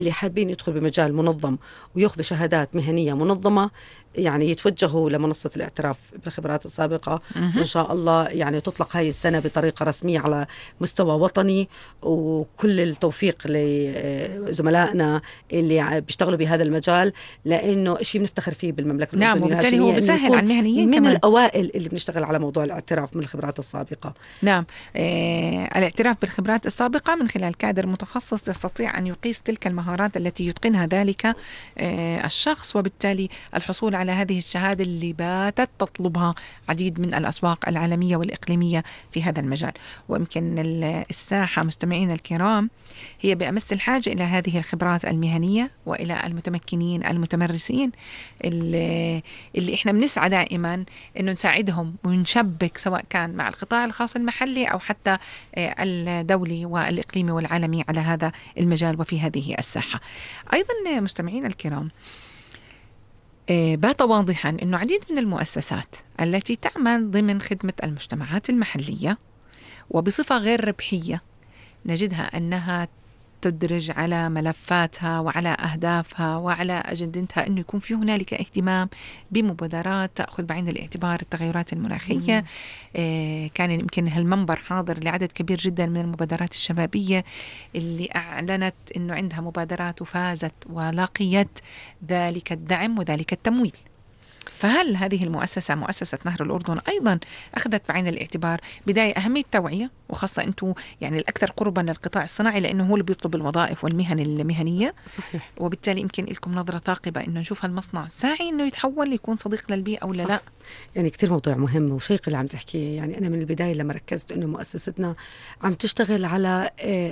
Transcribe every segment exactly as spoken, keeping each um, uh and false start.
اللي حابين يدخل بمجال منظم ويأخذوا شهادات مهنية منظمة يعني يتوجهوا لمنصة الاعتراف بالخبرات السابقة، وإن شاء الله يعني تطلق هاي السنة بطريقة رسمية على مستوى وطني. وكل التوفيق لزملائنا اللي بيشتغلوا بهذا المجال، لأنه شيء بنفتخر فيه بالمملكة الأردنية. نعم، وبالتالي هو بيسهل على المهنيين من كمان. الأوائل اللي بنشتغل على موضوع الاعتراف من الخبرات السابقة. نعم، آه الاعتراف بالخبرات السابقة من خلال كادر متخصص يستطيع أن يقيس تلك المهارات التي يتقنها ذلك آه الشخص، وبالتالي الحصول على هذه الشهادة اللي باتت تطلبها عديد من الأسواق العالمية والإقليمية في هذا المجال. ويمكن الساحة مستمعين الكرام هي بأمس الحاجة إلى هذه الخبرات المهنية وإلى المتمكنين المتمرسين اللي, اللي إحنا بنسعى دائما إنه نساعدهم ونشبك، سواء كان مع القطاع الخاص المحلي أو حتى الدولي والإقليمي والعالمي على هذا المجال وفي هذه الساحة. أيضا مستمعين الكرام، بات واضحا أنه عديد من المؤسسات التي تعمل ضمن خدمة المجتمعات المحلية وبصفة غير ربحية نجدها أنها تدرج على ملفاتها وعلى أهدافها وعلى أجندتها أنه يكون في هنالك اهتمام بمبادرات تأخذ بعين الاعتبار التغيرات المناخية. آه كان يمكن هالمنبر حاضر لعدد كبير جدا من المبادرات الشبابية اللي أعلنت أنه عندها مبادرات وفازت ولاقيت ذلك الدعم وذلك التمويل. فهل هذه المؤسسة مؤسسة نهر الأردن أيضا أخذت بعين الاعتبار بداية أهمية التوعية، وخاصة أنتم يعني الأكثر قربا للقطاع الصناعي لأنه هو اللي بيطلب الوظائف والمهن المهنية؟ صحيح. وبالتالي يمكن لكم نظرة ثاقبة أنه نشوف هالمصنع ساعي أنه يتحول يكون صديق للبيئة ولا لا؟ يعني كتير موضوع مهم وشيق اللي عم تحكيه. يعني أنا من البداية لما ركزت أنه مؤسستنا عم تشتغل على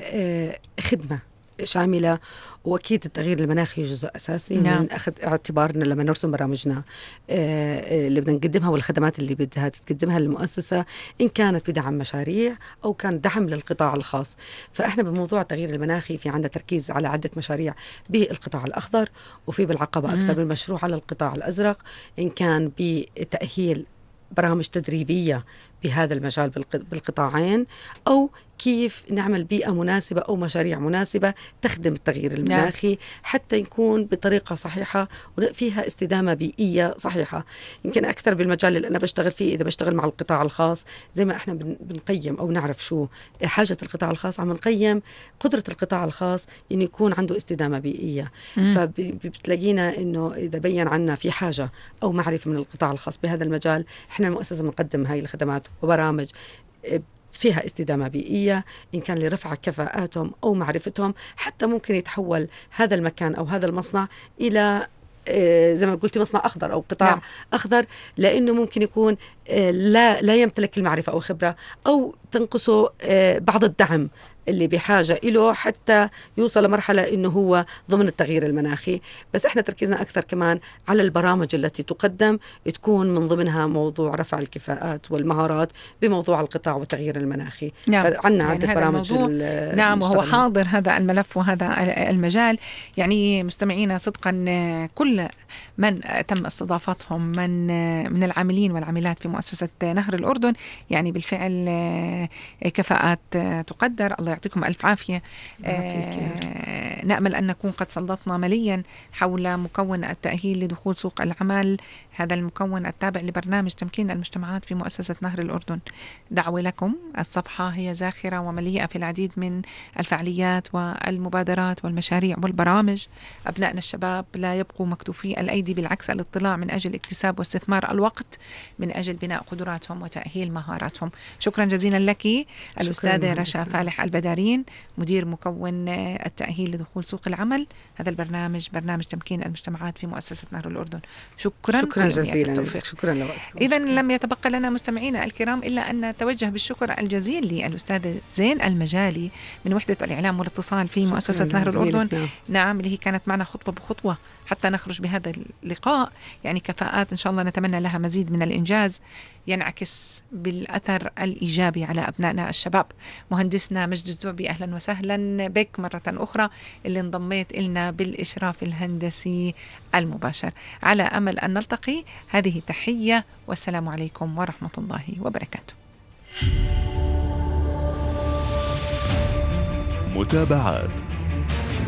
خدمة شاملة، وأكيد التغيير المناخي جزء أساسي. نعم. من أخذ اعتبارنا لما نرسم برامجنا اللي بدنا نقدمها والخدمات اللي بدها تقدمها للمؤسسة، إن كانت بدعم مشاريع أو كان دعم للقطاع الخاص. فإحنا بموضوع التغيير المناخي في عندنا تركيز على عدة مشاريع بالقطاع الأخضر، وفي بالعقبة أكثر من مشروع على القطاع الأزرق، إن كان بتأهيل برامج تدريبية بهذا المجال بالقطاعين، أو كيف نعمل بيئة مناسبة أو مشاريع مناسبة تخدم التغيير المناخي حتى يكون بطريقة صحيحة وفيها استدامة بيئية صحيحة. يمكن أكثر بالمجال اللي أنا بشتغل فيه، إذا بشتغل مع القطاع الخاص زي ما إحنا بنقيم أو نعرف شو حاجة القطاع الخاص، عم نقيم قدرة القطاع الخاص إنه يكون عنده استدامة بيئية. فبتلاقينا إنه إذا بين عنا في حاجة أو معرفة من القطاع الخاص بهذا المجال، إحنا المؤسسة بنقدم هاي الخدمات وبرامج فيها استدامة بيئية، إن كان لرفع كفاءاتهم أو معرفتهم، حتى ممكن يتحول هذا المكان أو هذا المصنع إلى زي ما قلت مصنع أخضر أو قطاع نعم. أخضر، لأنه ممكن يكون لا لا يمتلك المعرفة أو الخبرة، أو تنقصه بعض الدعم اللي بحاجة إله حتى يوصل لمرحلة إنه هو ضمن التغيير المناخي. بس إحنا تركيزنا أكثر كمان على البرامج التي تقدم تكون من ضمنها موضوع رفع الكفاءات والمهارات بموضوع القطاع والتغيير المناخي. نعم. عندنا يعني عدة برامج. نعم، وهو حاضر هذا الملف وهذا المجال. يعني مستمعينا صدقا كل من تم استضافتهم من من العاملين والعاملات في مؤسسة نهر الأردن يعني بالفعل كفاءات تقدر. الله يعطيكم ألف عافية. آه نأمل أن نكون قد سلطنا مليا حول مكون التأهيل لدخول سوق العمل، هذا المكون التابع لبرنامج تمكين المجتمعات في مؤسسة نهر الأردن. دعوة لكم، الصفحة هي زاخرة ومليئة في العديد من الفعاليات والمبادرات والمشاريع والبرامج. أبنائنا الشباب لا يبقوا مكتوفي الأيدي، بالعكس الاطلاع من أجل اكتساب واستثمار الوقت من أجل بناء قدراتهم وتأهيل مهاراتهم. شكرا جزيلا لك الأستاذة رشا فالح البدارين، مدير مكون التأهيل لدخول سوق العمل. هذا البرنامج برنامج تمكين المجتمعات في مؤسسة نهر الأردن. شكرا, شكرا جزيلا. شكرا لوقتكم. إذن لم يتبقى لنا مستمعينا الكرام إلا أن نتوجه بالشكر الجزيل للأستاذ زين المجالي من وحدة الإعلام والاتصال في مؤسسة نهر الأردن. نعم. نعم، اللي هي كانت معنا خطوة بخطوة حتى نخرج بهذا اللقاء. يعني كفاءات إن شاء الله نتمنى لها مزيد من الإنجاز ينعكس بالأثر الإيجابي على أبنائنا الشباب. مهندسنا مجد الزعبي، أهلا وسهلا بك مرة أخرى اللي انضميت إلنا بالإشراف الهندسي المباشر. على أمل أن نلتقي. هذه تحية والسلام عليكم ورحمة الله وبركاته. متابعات